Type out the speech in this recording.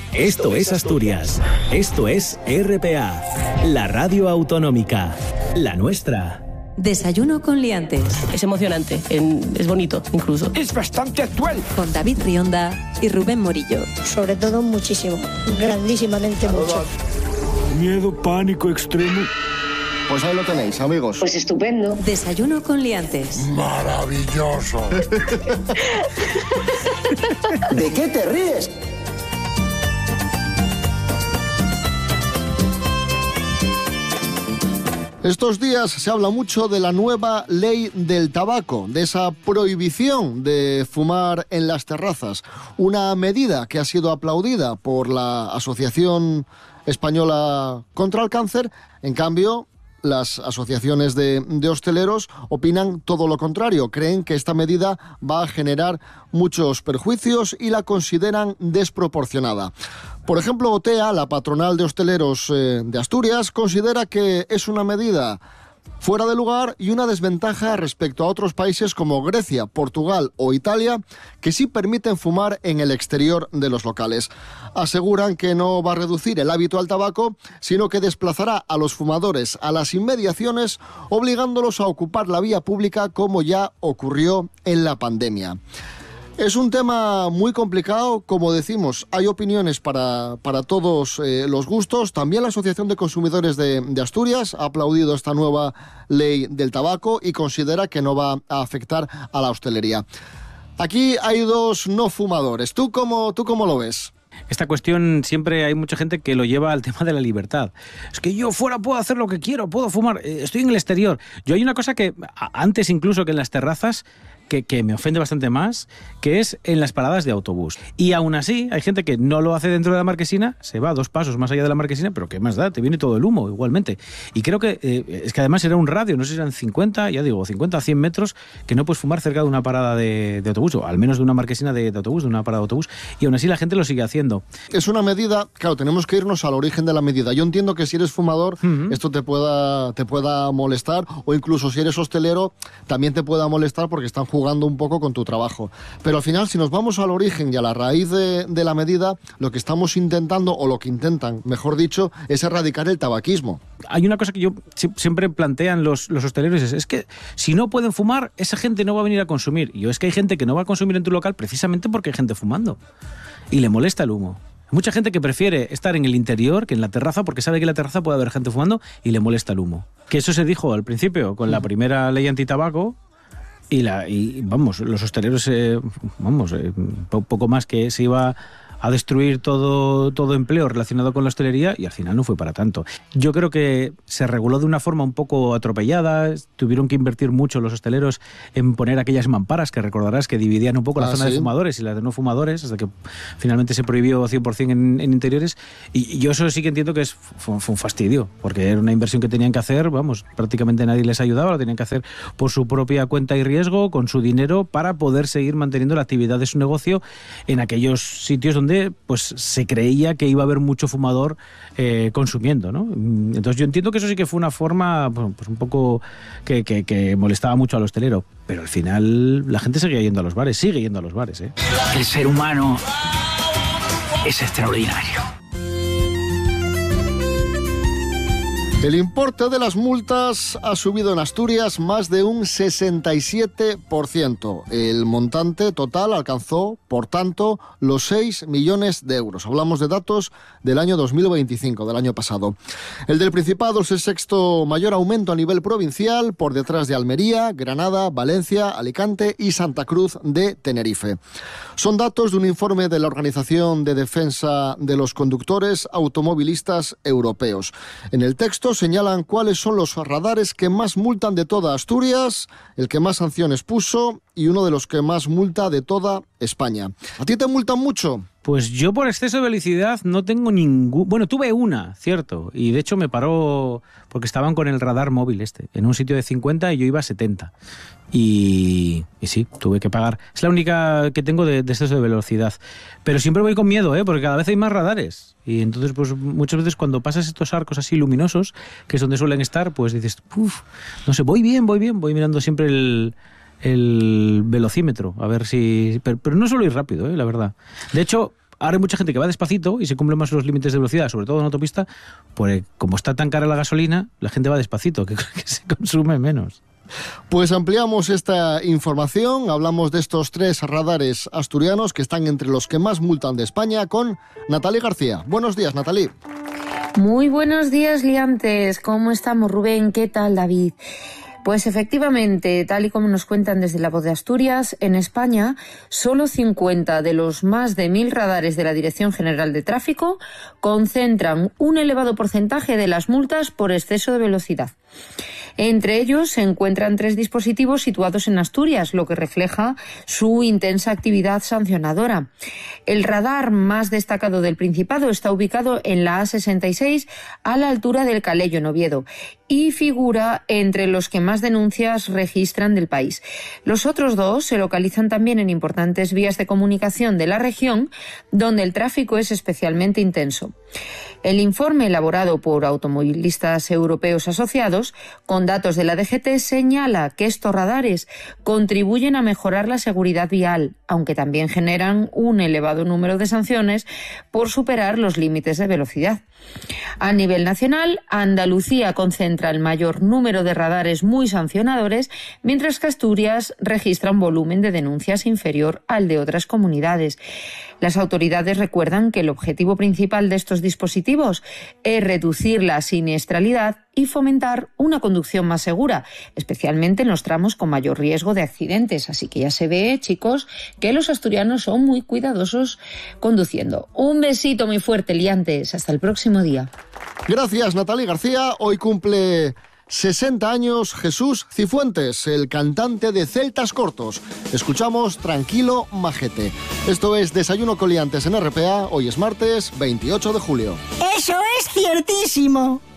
Esto es Asturias. Esto es RPA, la radio autonómica, la nuestra. Desayuno con liantes. Es emocionante, es bonito incluso. Es bastante actual. Con David Rionda y Rubén Morillo. Sobre todo muchísimo, grandísimamente mucho. Miedo, pánico extremo. Pues ahí lo tenéis, amigos. Pues estupendo. Desayuno con liantes. Maravilloso. ¿De qué te ríes? Estos días se habla mucho de la nueva ley del tabaco, de esa prohibición de fumar en las terrazas. Una medida que ha sido aplaudida por la Asociación Española contra el Cáncer. En cambio, las asociaciones de hosteleros opinan todo lo contrario. Creen que esta medida va a generar muchos perjuicios y la consideran desproporcionada. Por ejemplo, OTEA, la patronal de hosteleros de Asturias, considera que es una medida fuera de lugar y una desventaja respecto a otros países como Grecia, Portugal o Italia, que sí permiten fumar en el exterior de los locales. Aseguran que no va a reducir el hábito al tabaco, sino que desplazará a los fumadores a las inmediaciones, obligándolos a ocupar la vía pública como ya ocurrió en la pandemia. Es un tema muy complicado, como decimos, hay opiniones para todos los gustos. También la Asociación de Consumidores de Asturias ha aplaudido esta nueva ley del tabaco y considera que no va a afectar a la hostelería. Aquí hay dos no fumadores. ¿Tú cómo lo ves? Esta cuestión siempre hay mucha gente que lo lleva al tema de la libertad. Es que yo fuera puedo hacer lo que quiero, puedo fumar, estoy en el exterior. Yo hay una cosa que antes incluso que en las terrazas que me ofende bastante más, que es en las paradas de autobús. Y aún así, hay gente que no lo hace dentro de la marquesina, se va 2 pasos más allá de la marquesina, pero ¿qué más da? Te viene todo el humo igualmente. Y creo que es que además era un radio, no sé si eran 50, ya digo, 50 a 100 metros, que no puedes fumar cerca de una parada de autobús, o al menos de una marquesina de autobús, de una parada de autobús, y aún así la gente lo sigue haciendo. Es una medida, claro, tenemos que irnos al origen de la medida. Yo entiendo que si eres fumador, esto te pueda molestar, o incluso si eres hostelero, también te pueda molestar porque están jugando un poco con tu trabajo. Pero al final, si nos vamos al origen y a la raíz de la medida, lo que estamos intentando, o lo que intentan, mejor dicho, es erradicar el tabaquismo. Hay una cosa que yo siempre plantean los hosteleros, es que si no pueden fumar, esa gente no va a venir a consumir. Y es que hay gente que no va a consumir en tu local precisamente porque hay gente fumando. Y le molesta el humo. Hay mucha gente que prefiere estar en el interior que en la terraza porque sabe que en la terraza puede haber gente fumando y le molesta el humo. Que eso se dijo al principio con la primera ley antitabaco. Y vamos, los hosteleros, poco más que se iba a destruir todo empleo relacionado con la hostelería y al final no fue para tanto. Yo creo que se reguló de una forma un poco atropellada, tuvieron que invertir mucho los hosteleros en poner aquellas mamparas que recordarás que dividían un poco la zona de fumadores y la de no fumadores, hasta que finalmente se prohibió 100% en interiores, y yo eso sí que entiendo que fue un fastidio, porque era una inversión que tenían que hacer, vamos, prácticamente nadie les ayudaba, lo tenían que hacer por su propia cuenta y riesgo, con su dinero, para poder seguir manteniendo la actividad de su negocio en aquellos sitios donde pues se creía que iba a haber mucho fumador consumiendo, ¿no? Entonces yo entiendo que eso sí que fue una forma pues un poco que molestaba mucho al hostelero, pero al final la gente sigue yendo a los bares, ¿eh? El ser humano es extraordinario. El importe de las multas ha subido en Asturias más de un 67%. El montante total alcanzó, por tanto, los 6 millones de euros. Hablamos de datos del año 2025, del año pasado. El del Principado es el 6º mayor aumento a nivel provincial, por detrás de Almería, Granada, Valencia, Alicante y Santa Cruz de Tenerife. Son datos de un informe de la Organización de Defensa de los Conductores Automovilistas Europeos. En el texto señalan cuáles son los radares que más multan de toda Asturias, el que más sanciones puso y uno de los que más multa de toda España. ¿A ti te multan mucho? Pues yo por exceso de velocidad no tengo ningún... Bueno, tuve una, cierto, y de hecho me paró porque estaban con el radar móvil en un sitio de 50 y yo iba a 70. Y sí, tuve que pagar. Es la única que tengo de exceso de velocidad. Pero siempre voy con miedo, porque cada vez hay más radares. Y entonces, pues muchas veces cuando pasas estos arcos así luminosos, que es donde suelen estar, pues dices, no sé, voy bien, voy mirando siempre el velocímetro, a ver si... Pero no suelo ir rápido, la verdad. De hecho, Ahora hay mucha gente que va despacito y se cumplen más los límites de velocidad, sobre todo en autopista, porque como está tan cara la gasolina, la gente va despacito, que se consume menos. Pues ampliamos esta información, hablamos de estos 3 radares asturianos que están entre los que más multan de España con Natalie García. Buenos días, Natalie. Muy buenos días, liantes. ¿Cómo estamos, Rubén? ¿Qué tal, David? Pues efectivamente, tal y como nos cuentan desde La Voz de Asturias, en España solo 50 de los más de 1.000 radares de la Dirección General de Tráfico concentran un elevado porcentaje de las multas por exceso de velocidad. Entre ellos se encuentran 3 dispositivos situados en Asturias, lo que refleja su intensa actividad sancionadora. El radar más destacado del Principado está ubicado en la A66 a la altura del Calello, en Oviedo, y figura entre los que más denuncias registran del país. Los otros 2 se localizan también en importantes vías de comunicación de la región, donde el tráfico es especialmente intenso. El informe elaborado por automovilistas europeos asociados, con datos de la DGT, señala que estos radares contribuyen a mejorar la seguridad vial, aunque también generan un elevado número de sanciones por superar los límites de velocidad. A nivel nacional, Andalucía concentra el mayor número de radares muy sancionadores, mientras que Asturias registra un volumen de denuncias inferior al de otras comunidades. Las autoridades recuerdan que el objetivo principal de estos dispositivos es reducir la siniestralidad y fomentar una conducción más segura, especialmente en los tramos con mayor riesgo de accidentes. Así que ya se ve, chicos, que los asturianos son muy cuidadosos conduciendo. Un besito muy fuerte, liantes. Hasta el próximo día. Gracias, Natalie García. Hoy cumple 60 años Jesús Cifuentes, el cantante de Celtas Cortos. Escuchamos Tranquilo Majete. Esto es Desayuno con Liantes en RPA. Hoy es martes 28 de julio. Eso es ciertísimo.